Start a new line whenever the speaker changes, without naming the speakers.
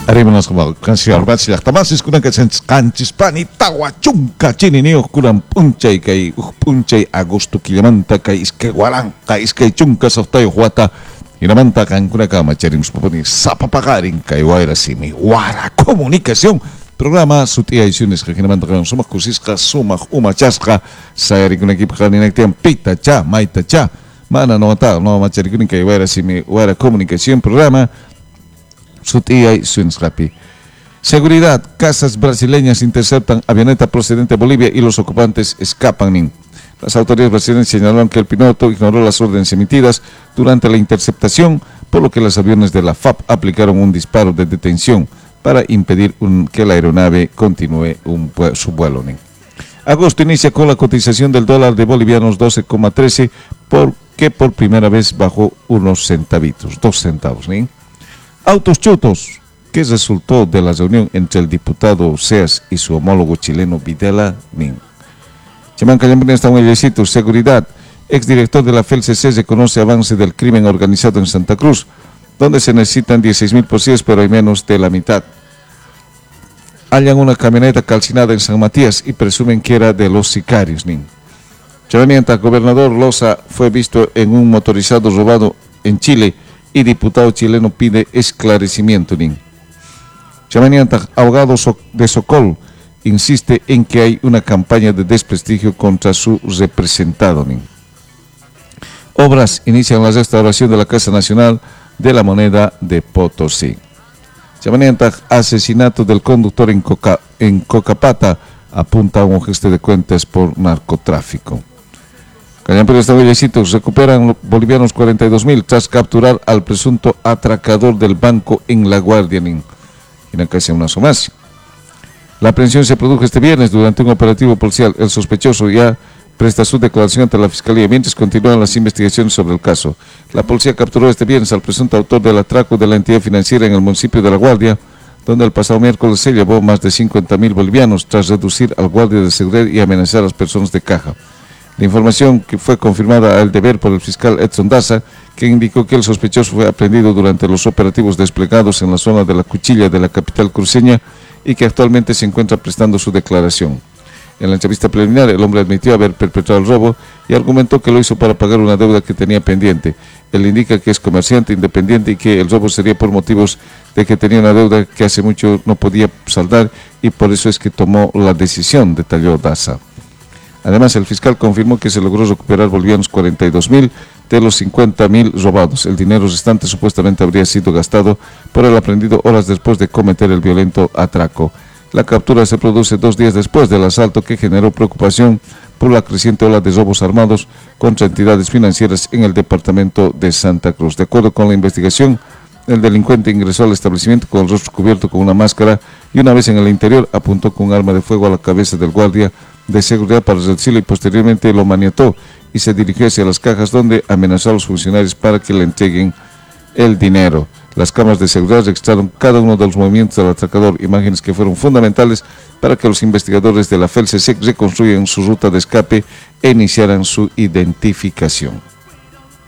Haremos como canción Batsi Tamasis kuna kanchis pani tawa chunka chininio kuran punchay kay punchay agosto kilamanta kay iske guaranca iske chunka softay huata inamanta kan kuna kama charim spoponi sapapakarin kay waira simi wara comunicación programa sutia ediciones que kinamanta kan sumak kusiska sumak umachasqa sayari kuna kipkan inaktian pita cha maita cha mana no machari kuna kay waira simi wara comunicación programa Sutia y Suensrapi. Seguridad. Casas brasileñas interceptan avioneta procedente de Bolivia y los ocupantes escapan. Las autoridades brasileñas señalaron que el piloto ignoró las órdenes emitidas durante la interceptación, por lo que los aviones de la FAP aplicaron un disparo de detención para impedir que la aeronave continúe su vuelo. Agosto inicia con la cotización del dólar de bolivianos 12,13, que por primera vez bajó unos centavitos, 2 centavos. Autos chutos, que resultó de la reunión entre el diputado Seas y su homólogo chileno Videla Nin. Chamanca Yambrin está un illecito. Seguridad. Exdirector de la FELCC reconoce avance del crimen organizado en Santa Cruz, donde se necesitan 16.000 policías, pero hay menos de la mitad. Hallan una camioneta calcinada en San Matías y presumen que era de los sicarios. Chavanienta, gobernador Loza fue visto en un motorizado robado en Chile y diputado chileno pide esclarecimiento. Chamanianta, abogado de Sokol, insiste en que hay una campaña de desprestigio contra su representado. Obras inician la restauración de la Casa Nacional de la Moneda de Potosí. Chamanianta, asesinato del conductor en Cocapata, apunta a un gesto de cuentas por narcotráfico. Recuperan bolivianos 42.000 tras capturar al presunto atracador del banco en La Guardia. La aprehensión se produjo este viernes durante un operativo policial. El sospechoso ya presta su declaración ante la Fiscalía, mientras continúan las investigaciones sobre el caso. La policía capturó este viernes al presunto autor del atraco de la entidad financiera en el municipio de La Guardia, donde el pasado miércoles se llevó más de 50.000 bolivianos tras reducir al guardia de seguridad y amenazar a las personas de caja. La información que fue confirmada al deber por el fiscal Edson Daza, que indicó que el sospechoso fue aprehendido durante los operativos desplegados en la zona de la Cuchilla de la capital cruceña y que actualmente se encuentra prestando su declaración. En la entrevista preliminar, el hombre admitió haber perpetrado el robo y argumentó que lo hizo para pagar una deuda que tenía pendiente. Él indica que es comerciante independiente y que el robo sería por motivos de que tenía una deuda que hace mucho no podía saldar y por eso es que tomó la decisión, detalló Daza. Además, el fiscal confirmó que se logró recuperar bolivianos 42.000 de los 50.000 robados. El dinero restante supuestamente habría sido gastado por el aprehendido horas después de cometer el violento atraco. La captura se produce 2 días después del asalto que generó preocupación por la creciente ola de robos armados contra entidades financieras en el departamento de Santa Cruz. De acuerdo con la investigación, el delincuente ingresó al establecimiento con el rostro cubierto con una máscara y una vez en el interior apuntó con un arma de fuego a la cabeza del guardia de seguridad para reducirlo y posteriormente lo maniató y se dirigió hacia las cajas donde amenazó a los funcionarios para que le entreguen el dinero. Las cámaras de seguridad registraron cada uno de los movimientos del atracador, imágenes que fueron fundamentales para que los investigadores de la FELCC reconstruyan su ruta de escape e iniciaran su identificación.